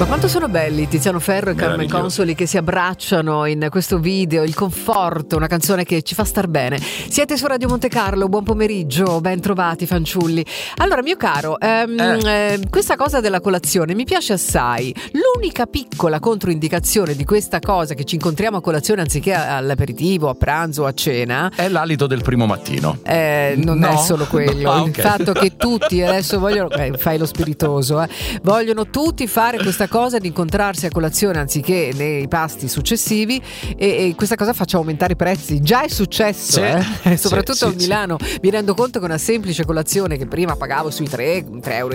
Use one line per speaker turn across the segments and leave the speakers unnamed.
Ma quanto sono belli Tiziano Ferro e Carmen Consoli che si abbracciano in questo video, il conforto, una canzone che ci fa star bene. Siete su Radio Monte Carlo, buon pomeriggio, ben trovati fanciulli. Allora mio caro, questa cosa della colazione mi piace assai. L'unica piccola controindicazione di questa cosa, che ci incontriamo a colazione anziché all'aperitivo, a pranzo o a cena,
è l'alito del primo mattino.
Non è solo quello,
No,
il fatto che tutti adesso vogliono, fai lo spiritoso, vogliono tutti fare questa cosa di incontrarsi a colazione anziché nei pasti successivi, e questa cosa faccia aumentare i prezzi. Già è successo, soprattutto a Milano. Mi rendo conto che una semplice colazione che prima pagavo sui 3,20 euro,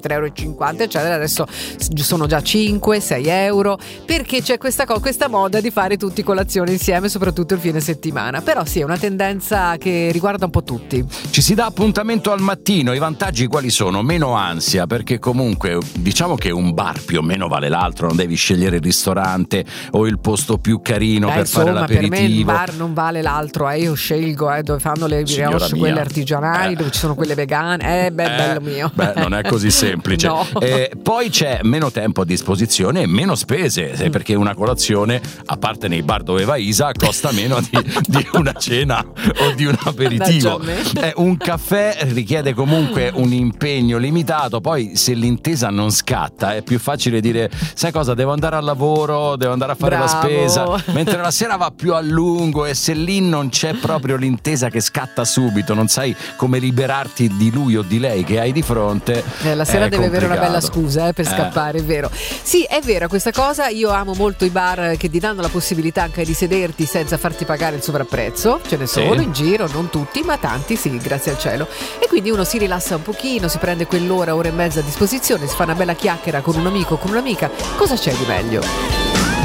3,50 euro, eccetera, adesso sono già 5-6 euro, perché c'è questa moda di fare tutti colazione insieme, soprattutto il fine settimana. Però sì, è una tendenza che riguarda un po' tutti.
Ci si dà appuntamento al mattino. I vantaggi quali sono? Meno ansia, perché comunque diciamo che un bar più o meno vale l'altro, non devi scegliere il ristorante o il posto più carino per fare l'aperitivo.
Per me il bar non vale l'altro, io scelgo dove fanno le brioche, quelle artigianali, dove ci sono quelle vegane, bello mio.
Non è così semplice.
No.
Poi c'è meno tempo a disposizione e meno spese, perché una colazione, a parte nei bar dove va Isa, costa meno di una cena o di un aperitivo. Un caffè richiede comunque un impegno limitato. Poi se l'intesa non scatta è più facile dire: sai cosa, devo andare al lavoro, devo andare a fare la spesa, mentre la sera va più a lungo, e se lì non c'è proprio l'intesa che scatta subito, non sai come liberarti di lui o di lei che hai di fronte,
la sera deve avere una bella scusa per scappare, è vero. Sì, è vera questa cosa. Io amo molto i bar che ti danno la possibilità anche di sederti senza farti pagare il sovrapprezzo. Ce ne sono in giro, non tutti, ma tanti, sì, grazie al cielo. E quindi uno si rilassa un pochino, si prende quell'ora, ora e mezza a disposizione, si fa una bella chiacchiera con un amico o con un'amica. Cosa c'è di meglio?